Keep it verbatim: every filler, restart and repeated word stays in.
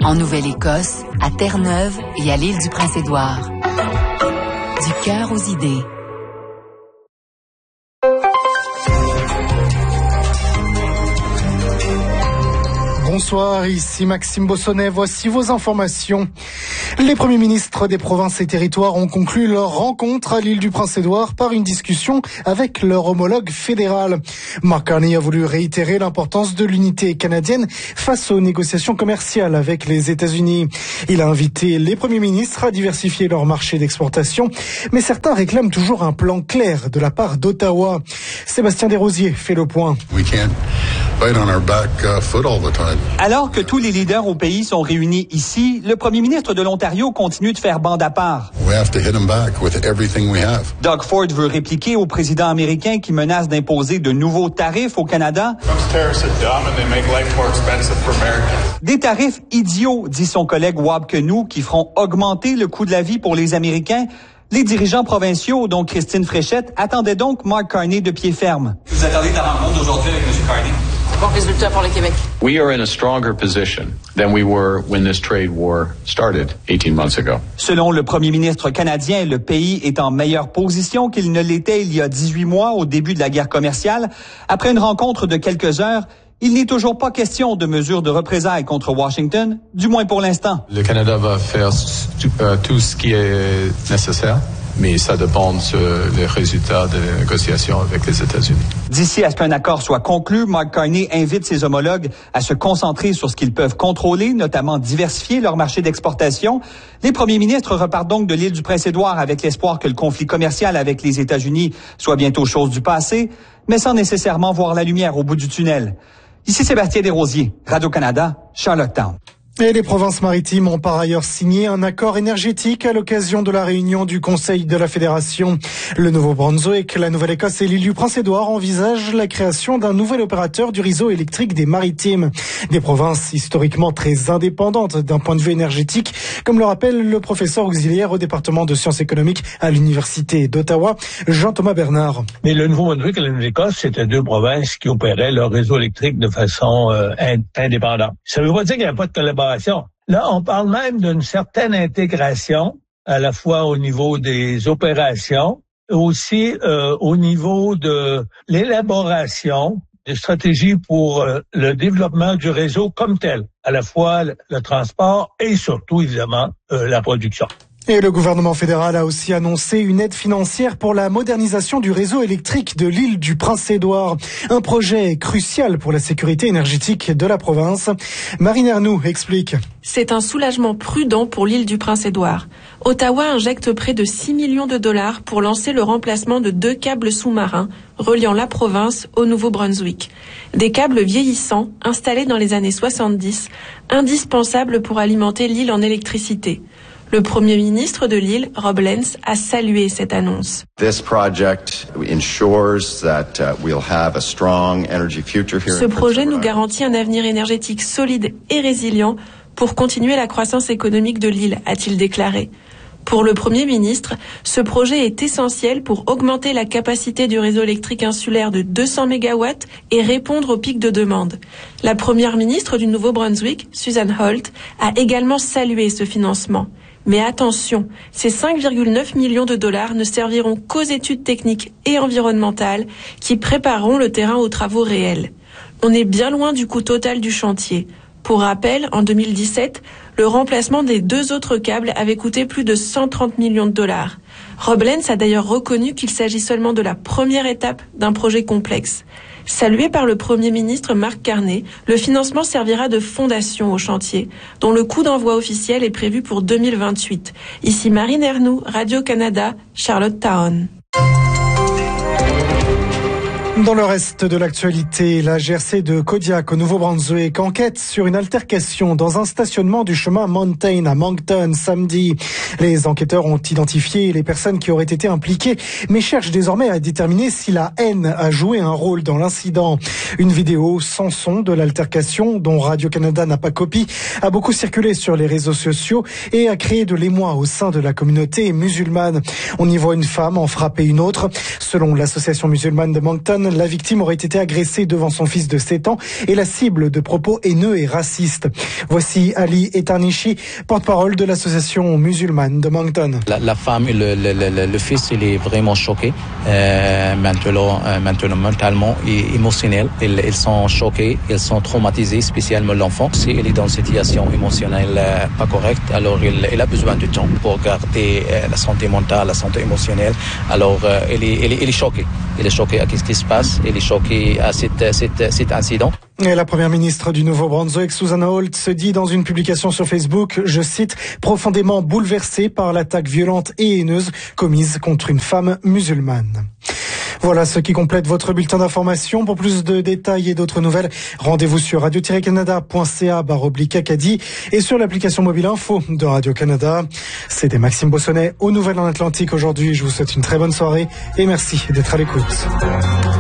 En Nouvelle-Écosse, à Terre-Neuve et à l'île du Prince-Édouard. Du cœur aux idées. Bonsoir, ici Maxime Bossonnet, voici vos informations. Les premiers ministres des provinces et territoires ont conclu leur rencontre à l'île du Prince-Édouard par une discussion avec leur homologue fédéral. Mark Carney a voulu réitérer l'importance de l'unité canadienne face aux négociations commerciales avec les États-Unis. Il a invité les premiers ministres à diversifier leur marché d'exportation, mais certains réclament toujours un plan clair de la part d'Ottawa. Sébastien Desrosiers fait le point. We can't fight on our back uh, foot all the time. Alors que tous les leaders au pays sont réunis ici, le premier ministre de l'Ontario continue de faire bande à part. We have to hit them back with everything we have. Doug Ford veut répliquer au président américain qui menace d'imposer de nouveaux tarifs au Canada. Des tarifs idiots, dit son collègue Wab Kinew, qui feront augmenter le coût de la vie pour les Américains. Les dirigeants provinciaux, dont Christine Fréchette, attendaient donc Mark Carney de pied ferme. Vous attendez ta rencontre d'aujourd'hui avec M. Carney? Bon résultat pour le Québec. We are in a stronger position than we were when this trade war started eighteen months ago. Selon le premier ministre canadien, le pays est en meilleure position qu'il ne l'était il y a dix-huit mois au début de la guerre commerciale. Après une rencontre de quelques heures, il n'est toujours pas question de mesures de représailles contre Washington, du moins pour l'instant. Le Canada va faire tout ce qui est nécessaire, mais ça dépend des résultats des négociations avec les États-Unis. D'ici à ce qu'un accord soit conclu, Mark Carney invite ses homologues à se concentrer sur ce qu'ils peuvent contrôler, notamment diversifier leur marché d'exportation. Les premiers ministres repartent donc de l'île du Prince-Édouard avec l'espoir que le conflit commercial avec les États-Unis soit bientôt chose du passé, mais sans nécessairement voir la lumière au bout du tunnel. Ici Sébastien Desrosiers, Radio-Canada, Charlottetown. Et les provinces maritimes ont par ailleurs signé un accord énergétique à l'occasion de la réunion du Conseil de la Fédération. Le Nouveau-Brunswick, la Nouvelle-Écosse et l'île du Prince-Édouard envisagent la création d'un nouvel opérateur du réseau électrique des maritimes. Des provinces historiquement très indépendantes d'un point de vue énergétique, comme le rappelle le professeur auxiliaire au département de sciences économiques à l'Université d'Ottawa, Jean-Thomas Bernard. Mais le Nouveau-Brunswick et la Nouvelle-Écosse, c'était deux provinces qui opéraient leur réseau électrique de façon euh, indépendante. Ça ne veut pas dire qu'il n'y a pas de collaboration. Là, on parle même d'une certaine intégration, à la fois au niveau des opérations, aussi euh, au niveau de l'élaboration de stratégies pour euh, le développement du réseau comme tel, à la fois le, le transport et surtout, évidemment, euh, la production. Et le gouvernement fédéral a aussi annoncé une aide financière pour la modernisation du réseau électrique de l'île du Prince-Édouard. Un projet crucial pour la sécurité énergétique de la province. Marine Ernoux explique. C'est un soulagement prudent pour l'île du Prince-Édouard. Ottawa injecte près de six millions de dollars pour lancer le remplacement de deux câbles sous-marins reliant la province au Nouveau-Brunswick. Des câbles vieillissants installés dans les années soixante-dix, indispensables pour alimenter l'île en électricité. Le Premier ministre de l'île, Rob Lenz, a salué cette annonce. This project ensures that uh, we'll have a strong energy future here. Ce projet nous garantit un avenir énergétique solide et résilient pour continuer la croissance économique de l'île, a-t-il déclaré. Pour le Premier ministre, ce projet est essentiel pour augmenter la capacité du réseau électrique insulaire de deux cents mégawatts et répondre aux pics de demande. La Première ministre du Nouveau-Brunswick, Susan Holt, a également salué ce financement. Mais attention, ces cinq virgule neuf millions de dollars ne serviront qu'aux études techniques et environnementales qui prépareront le terrain aux travaux réels. On est bien loin du coût total du chantier. Pour rappel, en deux mille dix-sept, le remplacement des deux autres câbles avait coûté plus de cent trente millions de dollars. Rob Lenz a d'ailleurs reconnu qu'il s'agit seulement de la première étape d'un projet complexe. Salué par le Premier ministre Mark Carney, le financement servira de fondation au chantier, dont le coup d'envoi officiel est prévu pour deux mille vingt-huit. Ici Marine Ernoux, Radio-Canada, Charlottetown. Dans le reste de l'actualité, la G R C de Kodiak au Nouveau-Brunswick enquête sur une altercation dans un stationnement du chemin Mountain à Moncton samedi. Les enquêteurs ont identifié les personnes qui auraient été impliquées, mais cherchent désormais à déterminer si la haine a joué un rôle dans l'incident. Une vidéo sans son de l'altercation, dont Radio-Canada n'a pas copie, a beaucoup circulé sur les réseaux sociaux et a créé de l'émoi au sein de la communauté musulmane. On y voit une femme en frapper une autre. Selon l'association musulmane de Moncton, la victime aurait été agressée devant son fils de sept ans et la cible de propos haineux et racistes. Voici Ali Etarnichi, porte-parole de l'association musulmane de Moncton. La, la femme et le, le, le, le fils, il est vraiment choqué, euh, maintenant, euh, maintenant mentalement et émotionnel. Ils, ils sont choqués, ils sont traumatisés, spécialement l'enfant. Si il est dans une situation émotionnelle euh, pas correcte, alors il, il a besoin de temps pour garder euh, la santé mentale, la santé émotionnelle. Alors euh, il, est, il, est, il est choqué. Il est choqué à ce qui se passe. Il est choqué à cette, cette, cet incident. Et la première ministre du Nouveau-Brunswick, Susan Holt, se dit dans une publication sur Facebook, je cite, profondément bouleversée par l'attaque violente et haineuse commise contre une femme musulmane. Voilà ce qui complète votre bulletin d'information. Pour plus de détails et d'autres nouvelles, rendez-vous sur radio tiret canada point c a barre oblique Acadie et sur l'application mobile info de Radio-Canada. C'était Maxime Bossonnet aux Nouvelles en Atlantique aujourd'hui. Je vous souhaite une très bonne soirée et merci d'être à l'écoute.